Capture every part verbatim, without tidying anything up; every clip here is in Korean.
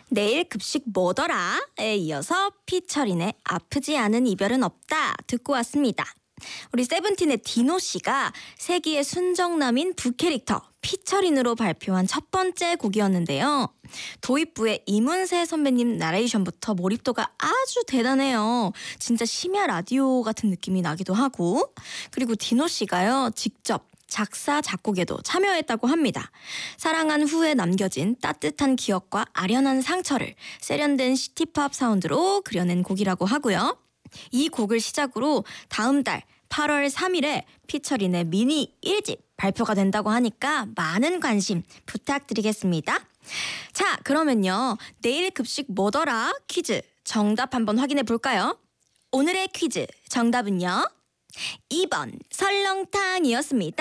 내일 급식 뭐더라?에 이어서 피처린의 아프지 않은 이별은 없다 듣고 왔습니다. 우리 세븐틴의 디노 씨가 세기의 순정남인 부캐릭터 피처린으로 발표한 첫 번째 곡이었는데요. 도입부의 이문세 선배님 나레이션부터 몰입도가 아주 대단해요. 진짜 심야 라디오 같은 느낌이 나기도 하고, 그리고 디노 씨가요 직접 작사, 작곡에도 참여했다고 합니다. 사랑한 후에 남겨진 따뜻한 기억과 아련한 상처를 세련된 시티팝 사운드로 그려낸 곡이라고 하고요. 이 곡을 시작으로 다음 달 팔월 삼일에 피처린의 미니 일 집 발표가 된다고 하니까 많은 관심 부탁드리겠습니다. 자, 그러면요. 내일 급식 뭐더라? 퀴즈 정답 한번 확인해 볼까요? 오늘의 퀴즈 정답은요. 이 번 설렁탕이었습니다.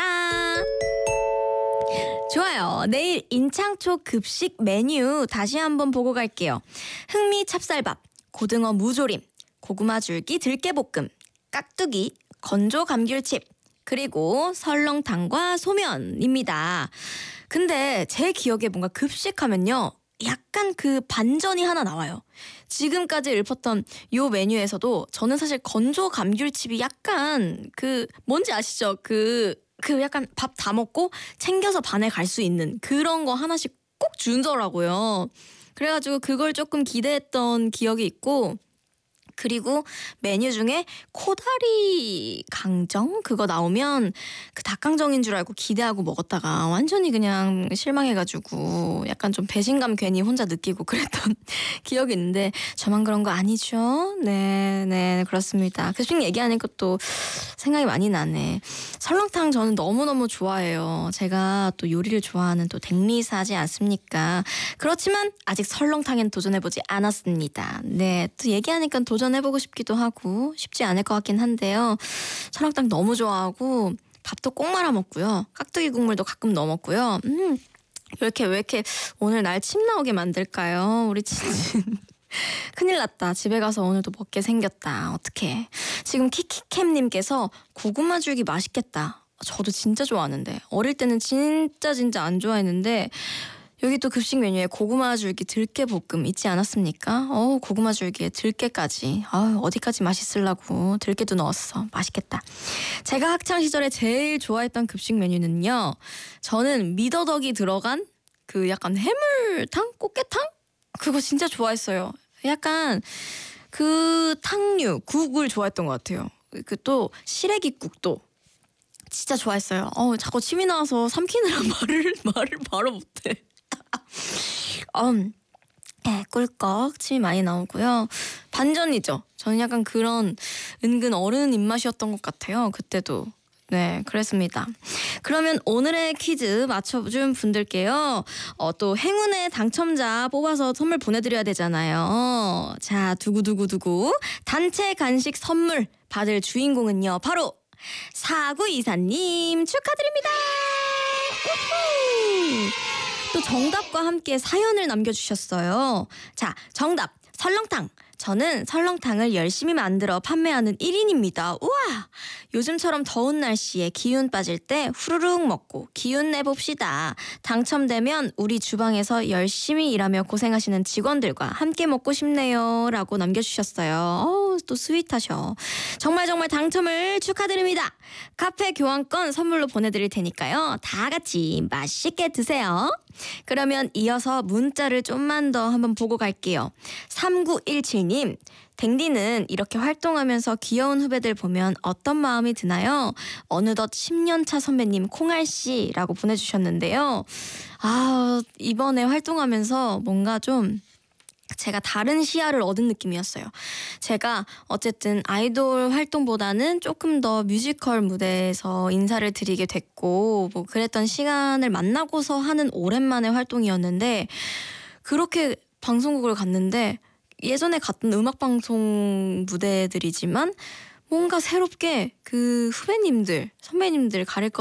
좋아요. 내일 인창초 급식 메뉴 다시 한번 보고 갈게요. 흑미 찹쌀밥, 고등어 무조림, 고구마 줄기 들깨볶음, 깍두기, 건조 감귤칩, 그리고 설렁탕과 소면입니다. 근데 제 기억에 뭔가 급식하면요 약간 그 반전이 하나 나와요. 지금까지 읊었던 요 메뉴에서도 저는 사실 건조 감귤칩이 약간 그 뭔지 아시죠? 그, 그 약간 밥 다 먹고 챙겨서 반에 갈 수 있는 그런 거 하나씩 꼭 주더라고요. 그래가지고 그걸 조금 기대했던 기억이 있고, 그리고 메뉴 중에 코다리 강정 그거 나오면 그 닭강정인 줄 알고 기대하고 먹었다가 완전히 그냥 실망해가지고 약간 좀 배신감 괜히 혼자 느끼고 그랬던 기억이 있는데 저만 그런 거 아니죠? 네, 네, 그렇습니다. 급식 얘기하니까 또 생각이 많이 나네. 설렁탕 저는 너무너무 좋아해요. 제가 또 요리를 좋아하는 또 댁리사지 않습니까? 그렇지만 아직 설렁탕엔 도전해보지 않았습니다. 네, 또 얘기하니까 도전 해보고 싶기도 하고 쉽지 않을 것 같긴 한데요. 설렁탕 너무 좋아하고 밥도 꼭 말아 먹고요. 깍두기 국물도 가끔 넣어 먹고요. 음, 이렇게 왜 이렇게 오늘 날 침 나오게 만들까요? 우리 친친. 큰일 났다. 집에 가서 오늘도 먹게 생겼다. 어떡해. 지금 키키캠님께서 고구마 줄기 맛있겠다. 저도 진짜 좋아하는데 어릴 때는 진짜 진짜 안 좋아했는데 여기 또 급식 메뉴에 고구마 줄기 들깨볶음 있지 않았습니까? 어, 고구마 줄기에 들깨까지. 아, 어디까지 맛있으려고 들깨도 넣었어. 맛있겠다. 제가 학창 시절에 제일 좋아했던 급식 메뉴는요. 저는 미더덕이 들어간 그 약간 해물탕? 꽃게탕? 그거 진짜 좋아했어요. 약간 그 탕류, 국을 좋아했던 것 같아요. 그 또 시래기국도 진짜 좋아했어요. 어, 자꾸 침이 나와서 삼키느라 말을 말을 바로 못해. 음, 네, 꿀꺽 침이 많이 나오고요. 반전이죠. 저는 약간 그런 은근 어른 입맛이었던 것 같아요. 그때도. 네, 그랬습니다. 그러면 오늘의 퀴즈 맞춰준 분들께요. 어, 또 행운의 당첨자 뽑아서 선물 보내드려야 되잖아요. 자, 두구두구두구. 단체 간식 선물 받을 주인공은요. 바로 사구이사님 축하드립니다. 우후! 또 정답과 함께 사연을 남겨주셨어요. 자, 정답 설렁탕. 저는 설렁탕을 열심히 만들어 판매하는 일 인입니다. 우와! 요즘처럼 더운 날씨에 기운 빠질 때 후루룩 먹고 기운 내봅시다. 당첨되면 우리 주방에서 열심히 일하며 고생하시는 직원들과 함께 먹고 싶네요. 라고 남겨주셨어요. 어우, 또 스윗하셔. 정말 정말 당첨을 축하드립니다. 카페 교환권 선물로 보내드릴 테니까요. 다 같이 맛있게 드세요. 그러면 이어서 문자를 좀만 더 한번 보고 갈게요. 삼구일칠님, 댕디는 이렇게 활동하면서 귀여운 후배들 보면 어떤 마음이 드나요? 어느덧 십 년차 선배님 콩알씨라고 보내주셨는데요. 아, 이번에 활동하면서 뭔가 좀 제가 다른 시야를 얻은 느낌이었어요. 제가 어쨌든 아이돌 활동보다는 조금 더 뮤지컬 무대에서 인사를 드리게 됐고 뭐 그랬던 시간을 만나고서 하는 오랜만의 활동이었는데, 그렇게 방송국을 갔는데 예전에 갔던 음악방송 무대들이지만 뭔가 새롭게 그 후배님들, 선배님들 가릴 것